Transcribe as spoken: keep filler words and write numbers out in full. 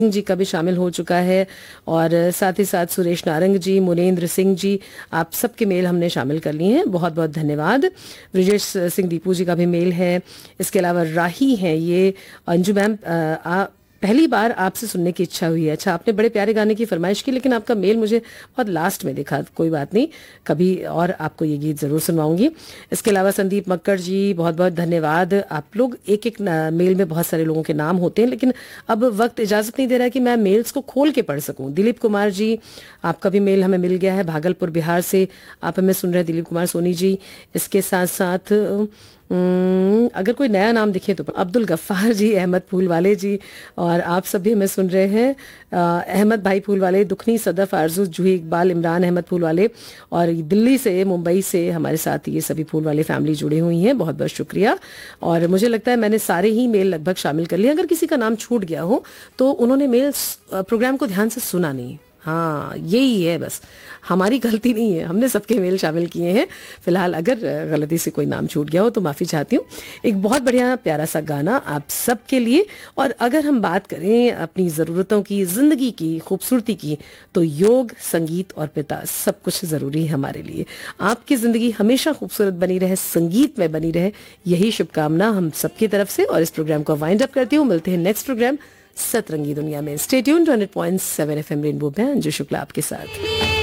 जी का भी शामिल हो चुका है और साथ ही साथ सुरेश नारंग जी, मुनेन्द्र सिंह जी, आप सबके मेल हमने शामिल कर लिए हैं, बहुत बहुत धन्यवाद। ब्रिजेश सिंह दीपू जी का भी मेल है। इसके अलावा राही हैं ये, अंजू मैम आ पहली बार आपसे सुनने की इच्छा हुई है। अच्छा, आपने बड़े प्यारे गाने की फरमाइश की, लेकिन आपका मेल मुझे बहुत लास्ट में दिखा। कोई बात नहीं, कभी और आपको ये गीत ज़रूर सुनवाऊंगी। इसके अलावा संदीप मक्कड़ जी, बहुत बहुत धन्यवाद। आप लोग एक एक मेल में बहुत सारे लोगों के नाम होते हैं, लेकिन अब वक्त इजाज़त नहीं दे रहा है कि मैं मेल्स को खोल के पढ़ सकूं। दिलीप कुमार जी, आपका भी मेल हमें मिल गया है, भागलपुर बिहार से आप हमें सुन रहे हैं, दिलीप कुमार सोनी जी। इसके साथ साथ अगर कोई नया नाम दिखे तो अब्दुल गफ्फार जी, अहमद फूल वाले जी, और आप सभी हमें सुन रहे हैं। अहमद भाई फूल वाले, दुखनी, सदफ, आरजू, जूही इकबाल, इमरान अहमद फूल वाले, और दिल्ली से, मुंबई से हमारे साथ ये सभी फूल वाले फैमिली जुड़ी हुई हैं। बहुत बहुत शुक्रिया। और मुझे लगता है मैंने सारे ही मेल लगभग शामिल कर लिए। अगर किसी का नाम छूट गया हो तो उन्होंने मेल प्रोग्राम को ध्यान से सुना नहीं। हाँ, यही है, बस हमारी गलती नहीं है, हमने सबके मेल शामिल किए हैं। फिलहाल अगर गलती से कोई नाम छूट गया हो तो माफ़ी चाहती हूँ। एक बहुत बढ़िया प्यारा सा गाना आप सबके लिए। और अगर हम बात करें अपनी ज़रूरतों की, ज़िंदगी की खूबसूरती की, तो योग, संगीत और पिता सब कुछ ज़रूरी है हमारे लिए। आपकी ज़िंदगी हमेशा खूबसूरत बनी रहे, संगीत में बनी रहे, यही शुभकामना हम सबकी तरफ से। और इस प्रोग्राम को वाइंड अप करती हूँ। मिलते हैं नेक्स्ट प्रोग्राम सतरंगी दुनिया में। Stay tuned two hundred point seven FM rainbow पे, अंजू शुक्ला आपके साथ।